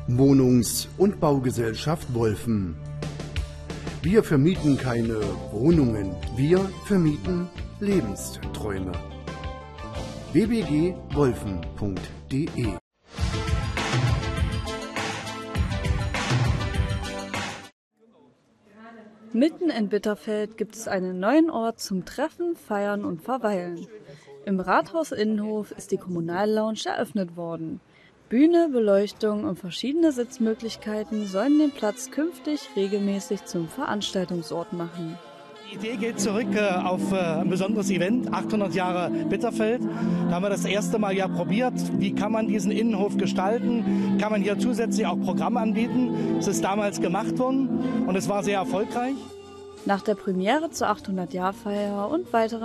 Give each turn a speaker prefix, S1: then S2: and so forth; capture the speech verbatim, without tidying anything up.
S1: Wohnungs- und Baugesellschaft Wolfen. Wir vermieten keine Wohnungen, wir vermieten Lebensträume. w b g wolfen punkt d e
S2: Mitten in Bitterfeld gibt es einen neuen Ort zum Treffen, Feiern und Verweilen. Im Rathaus-Innenhof ist die Kommunallounge eröffnet worden. Bühne, Beleuchtung und verschiedene Sitzmöglichkeiten sollen den Platz künftig regelmäßig zum Veranstaltungsort machen.
S3: Die Idee geht zurück äh, auf äh, ein besonderes Event, achthundert Jahre Bitterfeld. Da haben wir das erste Mal ja probiert, wie kann man diesen Innenhof gestalten, kann man hier zusätzlich auch Programm anbieten. Es ist damals gemacht worden und es war sehr erfolgreich.
S2: Nach der Premiere zur achthundert-Jahr-Feier und weiteren